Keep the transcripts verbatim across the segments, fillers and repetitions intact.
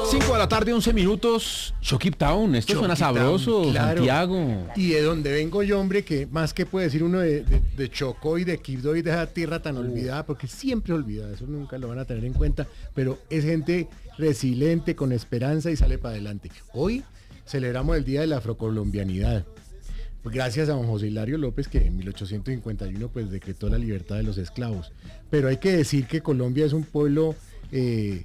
cinco de la tarde, once minutos. Chokip Town, esto Chokip suena Town, sabroso, claro. Santiago. Y de donde vengo yo, hombre, que más que puede decir uno de, de, de Chocó y de Quibdó y de esa tierra tan olvidada, porque siempre olvidada, eso nunca lo van a tener en cuenta, pero es gente resiliente, con esperanza y sale para adelante. Hoy celebramos el Día de la Afrocolombianidad. Gracias a don José Hilario López, que en mil ochocientos cincuenta y uno pues decretó la libertad de los esclavos. Pero hay que decir que Colombia es un pueblo eh,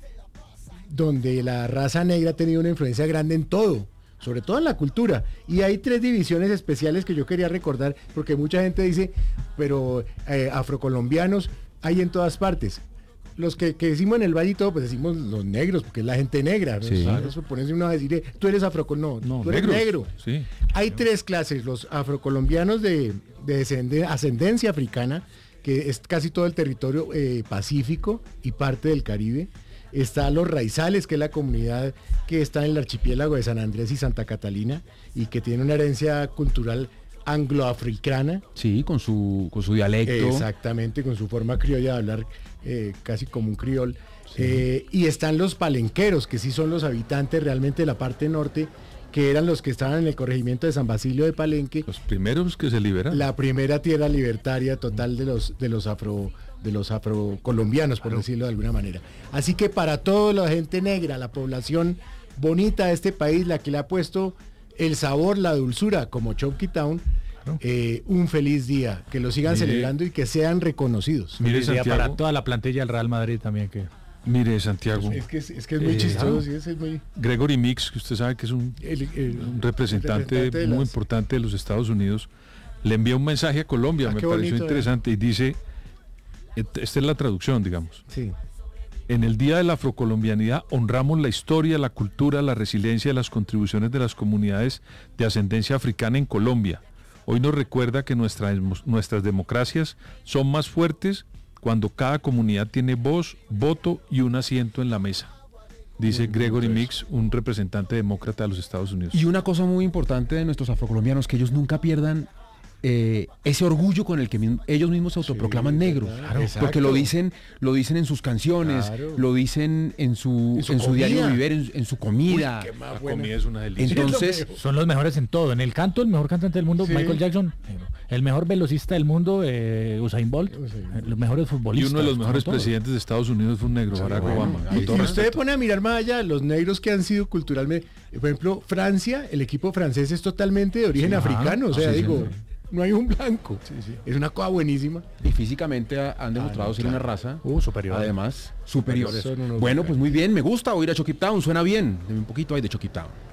donde la raza negra ha tenido una influencia grande en todo, sobre todo en la cultura. Y hay tres divisiones especiales que yo quería recordar, porque mucha gente dice, pero eh, afrocolombianos hay en todas partes. Los que, que decimos en el valle y todo, pues decimos los negros, porque es la gente negra, ¿no? Sí. ¿Sabes? Ponerse uno a decir, eh, tú eres afrocolombiano, no, No, tú eres negros. negro. Sí. Hay tres clases, los afrocolombianos de, de descende- ascendencia africana, que es casi todo el territorio eh, pacífico y parte del Caribe. Está los raizales, que es la comunidad que está en el archipiélago de San Andrés y Santa Catalina, y que tiene una herencia cultural angloafricana. Sí, con su, con su dialecto. Exactamente, con su forma criolla de hablar eh, casi como un criol. Sí. Eh, y están los palenqueros, que sí son los habitantes realmente de la parte norte, que eran los que estaban en el corregimiento de San Basilio de Palenque. Los primeros que se liberaron. La primera tierra libertaria total de los, de los afro de los afrocolombianos, por decirlo de alguna manera. Así que para toda la gente negra, la población bonita de este país, la que le ha puesto el sabor, la dulzura, como Chokip Town, eh, un feliz día, que lo sigan Mire, celebrando y que sean reconocidos. Mire, Feliz día Santiago, para toda la plantilla del Real Madrid también. que Mire, Santiago. Es que es, es, que es muy Eh, chistoso, sí, es, es muy... Gregory Mix, que usted sabe que es un, El, el, un representante, representante de muy las- importante de los Estados Unidos, le envía un mensaje a Colombia, Ah, me qué pareció bonito, interesante, y dice, et- esta es la traducción, digamos, Sí. en el Día de la Afrocolombianidad honramos la historia, la cultura, la resiliencia y las contribuciones de las comunidades de ascendencia africana en Colombia. Hoy nos recuerda que nuestra, nuestras democracias son más fuertes cuando cada comunidad tiene voz, voto y un asiento en la mesa. Dice Gregory Mix, un representante demócrata de los Estados Unidos. Y una cosa muy importante de nuestros afrocolombianos, que ellos nunca pierdan eh, ese orgullo con el que mi- ellos mismos se autoproclaman Sí, negros. claro. Porque Exacto. lo dicen, lo dicen en sus canciones, Claro. lo dicen en su, En su en su comida. diario vivir, en, en su comida. Uy, qué más La buena. comida es una delicia. Entonces, son los mejores en todo. En el canto, el mejor cantante del mundo, Sí. Michael Jackson. El mejor velocista del mundo, eh, Usain Bolt. Usain eh, Los mejores Y futbolistas. uno de los mejores como todos. presidentes de Estados Unidos fue un negro, Barack Bueno, Obama. y, Con todo y usted respeto. pone a mirar más allá, los negros que han sido culturalmente, por ejemplo, Francia, el equipo francés es totalmente de origen Sí, africano, o ajá. sea, Sí, digo, sí, no hay un blanco, es una cosa buenísima. y físicamente ha- han demostrado no, ser claro. una raza, Uh, superior. además, superiores. Son unos Bueno, buenos. pues muy bien, me gusta oír a Chokip Town, suena bien. Deme un poquito ahí de Chokip Town.